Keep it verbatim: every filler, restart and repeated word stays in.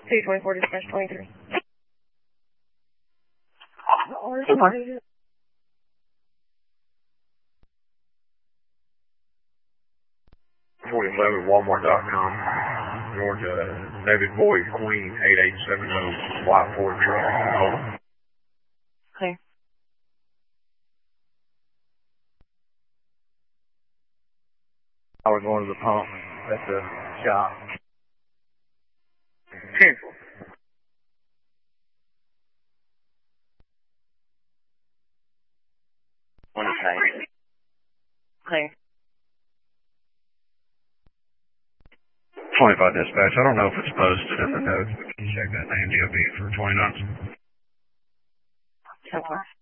two twenty-four dispatch twenty-three. forty eleven Walmart dot com, Georgia, David Boyd, Queen, eight eight seven zero, white Ford truck. Over. Clear. I was going to the pump at the shop. ten four. One side. Clear. twenty-five dispatch. I don't know if it's posted in the notes, but can you check that name D O B for twenty-nine? ten four.